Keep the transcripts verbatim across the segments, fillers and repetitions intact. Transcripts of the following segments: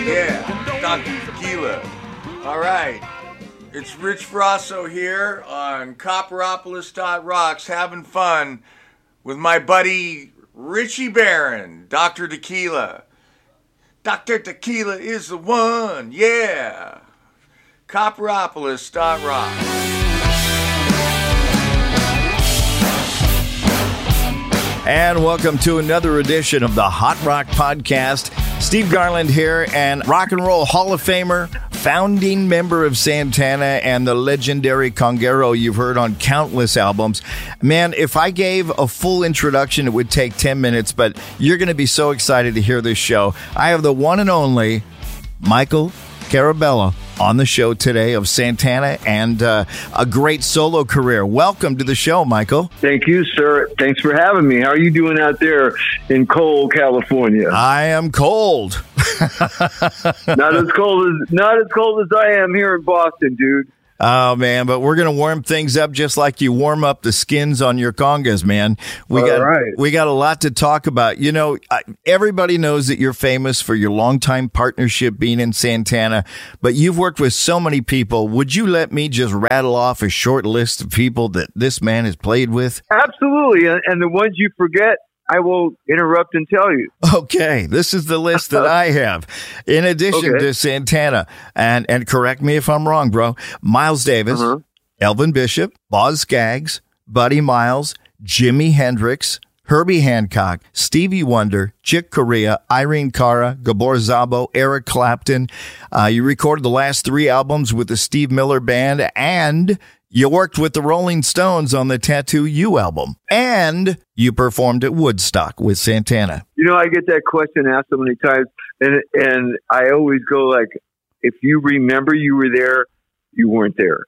Yeah, Doctor Tequila. All right. It's Rich Frosso here on Copperopolis Rocks, having fun with my buddy Richie Barron, Doctor Tequila. Doctor Tequila is the one, yeah. Copperopolis Rocks. And welcome to another edition of the Hot Rock Podcast. Steve Garland here, and Rock and Roll Hall of Famer, founding member of Santana, and the legendary conguero you've heard on countless albums. Man, if I gave a full introduction, it would take ten minutes, but you're going to be so excited to hear this show. I have the one and only Michael Carabella on the show today of Santana and uh, a great solo career. Welcome to the show, Michael. Thank you, sir. Thanks for having me. How are you doing out there in cold California? I am cold. not as cold as not as cold as I am here in Boston, dude. Oh, man, but we're going to warm things up just like you warm up the skins on your congas, man. We All got right. we got a lot to talk about. You know, everybody knows that you're famous for your longtime partnership being in Santana, but you've worked with so many people. Would you let me just rattle off a short list of people that this man has played with? Absolutely, and the ones you forget, I will interrupt and tell you. Okay, this is the list that I have. In addition okay. to Santana, and, and correct me if I'm wrong, bro, Miles Davis, uh-huh. Elvin Bishop, Boz Scaggs, Buddy Miles, Jimi Hendrix, Herbie Hancock, Stevie Wonder, Chick Corea, Irene Cara, Gabor Szabo, Eric Clapton. Uh, you recorded the last three albums with the Steve Miller Band, and you worked with the Rolling Stones on the Tattoo You album, and you performed at Woodstock with Santana. You know, I get that question asked so many times, and and I always go like, if you remember you were there, you weren't there.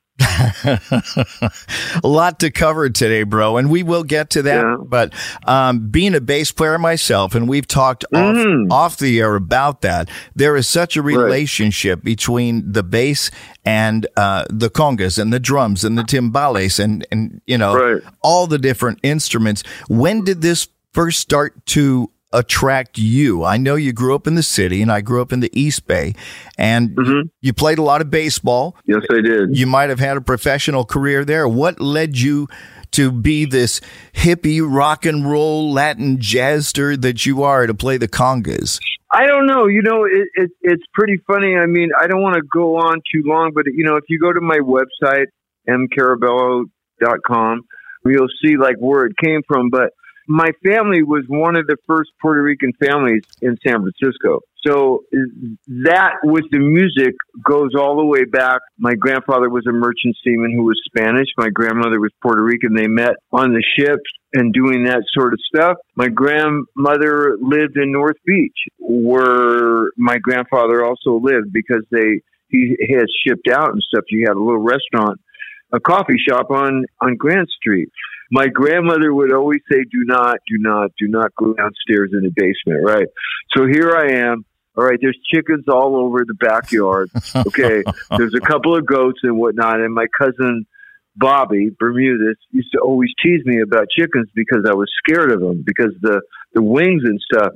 A lot to cover today, bro, and we will get to that. Yeah. But um, being a bass player myself, and we've talked mm. off, off the air about that, there is such a relationship right. between the bass and uh, the congas and the drums and the timbales and, and you know, right. all the different instruments. When did this first start to attract you? I know you grew up in the city, and I grew up in the East Bay, and mm-hmm. you played a lot of baseball. Yes, I did. You might have had a professional career there. What led you to be this hippie rock and roll Latin jazzster that you are to play the congas? I don't know. You know, it, it, it's pretty funny. I mean, I don't want to go on too long, but, you know, if you go to my website, m carabello dot com, you'll see, like, where it came from. But my family was one of the first Puerto Rican families in San Francisco. So that with the music goes all the way back. My grandfather was a merchant seaman who was Spanish. My grandmother was Puerto Rican. They met on the ships and doing that sort of stuff. My grandmother lived in North Beach, where my grandfather also lived, because they he had shipped out and stuff. He had a little restaurant, a coffee shop on, on Grant Street. My grandmother would always say, do not, do not, do not go downstairs in the basement, right? So here I am. All right, there's chickens all over the backyard. Okay, there's a couple of goats and whatnot. And my cousin Bobby Bermudez used to always tease me about chickens because I was scared of them, because the, the wings and stuff.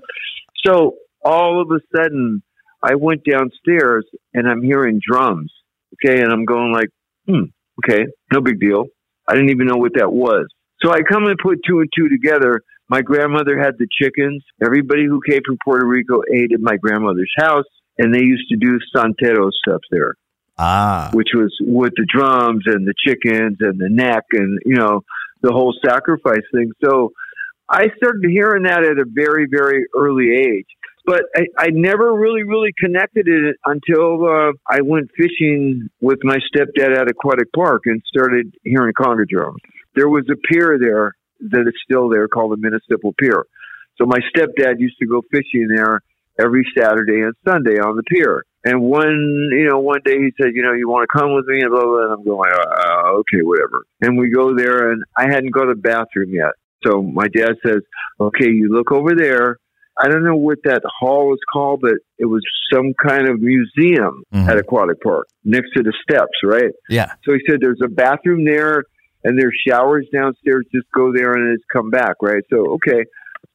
So all of a sudden, I went downstairs and I'm hearing drums. Okay, and I'm going like, hmm, okay, no big deal. I didn't even know what that was. So I come and put two and two together. My grandmother had the chickens. Everybody who came from Puerto Rico ate at my grandmother's house, and they used to do Santero stuff there. Ah. Which was with the drums and the chickens and the neck and, you know, the whole sacrifice thing. So I started hearing that at a very, very early age. But I, I never really, really connected it until uh, I went fishing with my stepdad at Aquatic Park and started hearing conga drums. There was a pier there that is still there called the Municipal Pier. So my stepdad used to go fishing there every Saturday and Sunday on the pier. And one, you know, one day he said, you know, you want to come with me? And blah, blah, blah. And I'm going, uh, okay, whatever. And we go there, and I hadn't gone to the bathroom yet. So my dad says, okay, you look over there. I don't know what that hall was called, but it was some kind of museum mm-hmm. at Aquatic Park next to the steps, right? Yeah. So he said, there's a bathroom there and there's showers downstairs. Just go there and just come back, right? So, okay.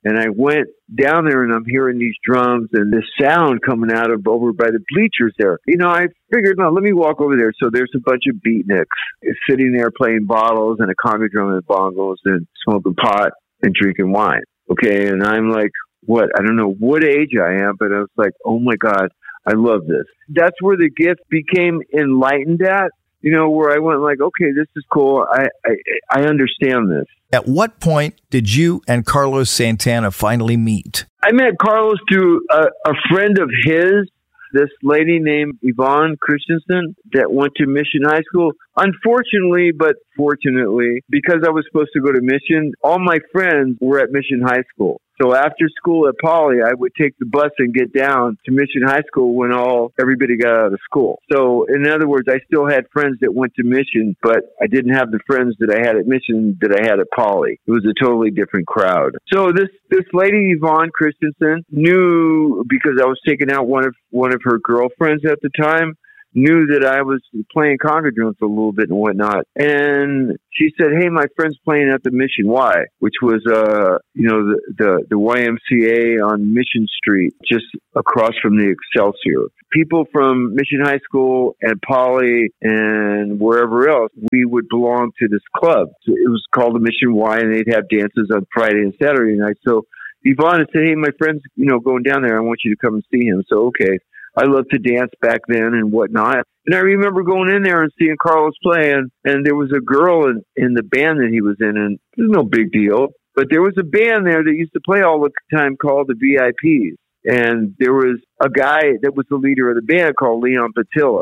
And I went down there and I'm hearing these drums and this sound coming out of over by the bleachers there. You know, I figured, no, let me walk over there. So there's a bunch of beatniks sitting there playing bottles and a conga drum and bongos and smoking pot and drinking wine. Okay. And I'm like, what? I don't know what age I am, but I was like, oh my God, I love this. That's where the gift became enlightened at. You know, where I went like, okay, this is cool. I, I I understand this. At what point did you and Carlos Santana finally meet? I met Carlos through a, a friend of his, this lady named Yvonne Christensen that went to Mission High School. Unfortunately, but fortunately, because I was supposed to go to Mission, all my friends were at Mission High School. So after school at Poly, I would take the bus and get down to Mission High School when all everybody got out of school. So in other words, I still had friends that went to Mission, but I didn't have the friends that I had at Mission that I had at Poly. It was a totally different crowd. So this this lady Yvonne Christensen knew, because I was taking out one of one of her girlfriends at the time, knew that I was playing conga drums a little bit and whatnot. And she said, hey, my friend's playing at the Mission Y, which was, uh, you know, the, the, the Y M C A on Mission Street, just across from the Excelsior. People from Mission High School and Poly and wherever else, we would belong to this club. So it was called the Mission Y, and they'd have dances on Friday and Saturday night. So Yvonne had said, hey, my friend's, you know, going down there. I want you to come and see him. So, okay. I loved to dance back then and whatnot. And I remember going in there and seeing Carlos play, and, and there was a girl in, in the band that he was in, and it was no big deal. But there was a band there that used to play all the time called the V I Ps. And there was a guy that was the leader of the band called Leon Patilla.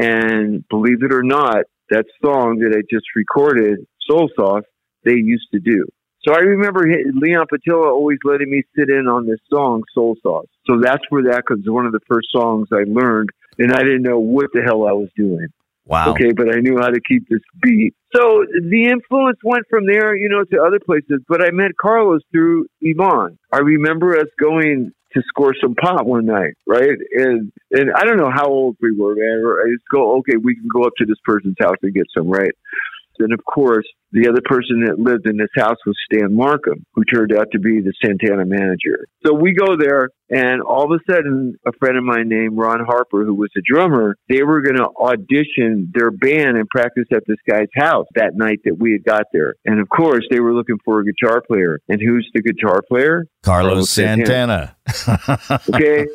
And believe it or not, that song that I just recorded, Soul Sauce, they used to do. So I remember Leon Patilla always letting me sit in on this song, Soul Sauce. So that's where that comes. One of the first songs I learned, and I didn't know what the hell I was doing. Wow. Okay, but I knew how to keep this beat. So the influence went from there, you know, to other places. But I met Carlos through Yvonne. I remember us going to score some pot one night, right? And and I don't know how old we were, man. I just go, okay, we can go up to this person's house and get some, right? And of course, the other person that lived in this house was Stan Markham, who turned out to be the Santana manager. So we go there, and all of a sudden, a friend of mine named Ron Harper, who was a drummer, they were going to audition their band and practice at this guy's house that night that we had got there. And of course, they were looking for a guitar player. And who's the guitar player? Carlos, Carlos Santana. Santana. Okay.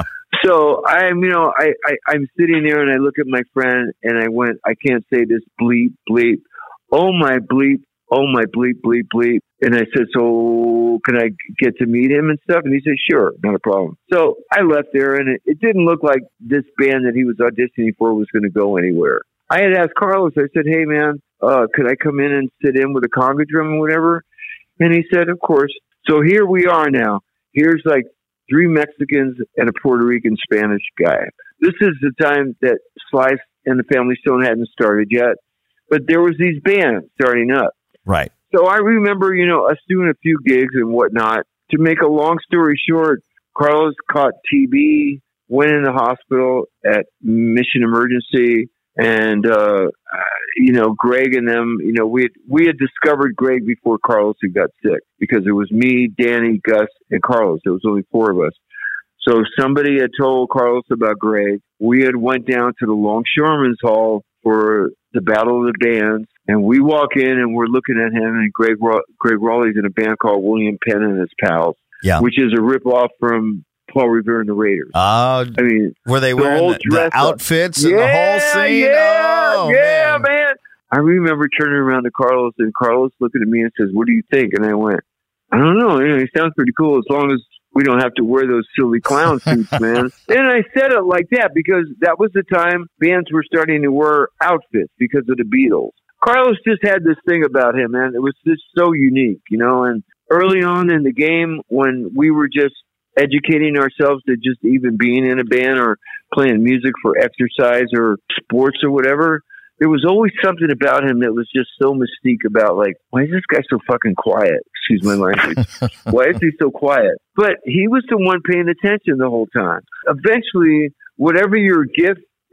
So I'm, you know, I, I, I'm sitting there and I look at my friend and I went, I can't say this, bleep, bleep. Oh my bleep, oh my bleep, bleep, bleep. And I said, so can I get to meet him and stuff? And he said, sure, not a problem. So I left there, and it, it didn't look like this band that he was auditioning for was going to go anywhere. I had asked Carlos, I said, hey man, uh, could I come in and sit in with a conga drum and whatever? And he said, of course. So here we are now. Here's like three Mexicans and a Puerto Rican Spanish guy. This is the time that Slice and the Family Stone hadn't started yet. But there was these bands starting up. Right. So I remember, you know, us doing a few gigs and whatnot. To make a long story short, Carlos caught T B, went in the hospital at Mission Emergency. And, uh, you know, Greg and them, you know, we had, we had discovered Greg before Carlos had got sick, because it was me, Danny, Gus, and Carlos. There was only four of us. So somebody had told Carlos about Greg. We had went down to the Longshoremen's Hall for the Battle of the Bands, and we walk in and we're looking at him, and Greg Greg Rawley's in a band called William Penn and His Pals, yeah, which is a ripoff from Paul Revere and the Raiders. Uh, I mean, were they the wearing the, the outfits and yeah, the whole scene? Yeah, oh, yeah, man. man. I remember turning around to Carlos, and Carlos looking at me and says, "What do you think?" And I went, "I don't know. You know, he sounds pretty cool as long as we don't have to wear those silly clown suits, man." And I said it like that because that was the time bands were starting to wear outfits because of the Beatles. Carlos just had this thing about him, man. It was just so unique, you know. And early on in the game, when we were just educating ourselves to just even being in a band or playing music for exercise or sports or whatever, there was always something about him that was just so mystique about, like, why is this guy so fucking quiet? Excuse my language. Why is he so quiet? But he was the one paying attention the whole time. Eventually, whatever your gift is,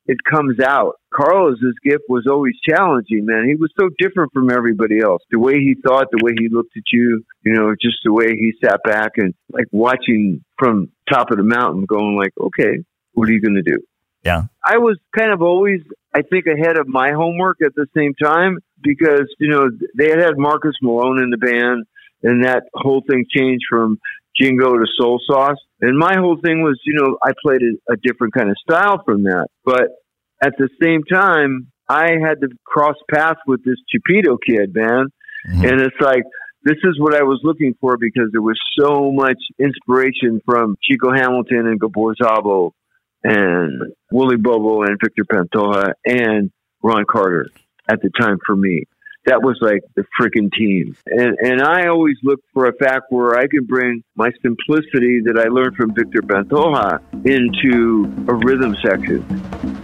it comes out. Carlos's gift was always challenging, man. He was so different from everybody else. The way he thought, the way he looked at you, you know, just the way he sat back and like watching from top of the mountain going like, okay, what are you going to do? Yeah. I was kind of always, I think, ahead of my homework at the same time because, you know, they had had Marcus Malone in the band and that whole thing changed from Jingo to Soul Sauce. And my whole thing was, you know, I played a, a different kind of style from that. But at the same time, I had to cross paths with this Chipito kid, man. Mm-hmm. And it's like, this is what I was looking for because there was so much inspiration from Chico Hamilton and Gabor Szabo and Willie Bobo and Victor Pantoja and Ron Carter at the time for me. That was like the freaking team. And and I always look for a fact where I can bring my simplicity that I learned from Victor Pantoja into a rhythm section.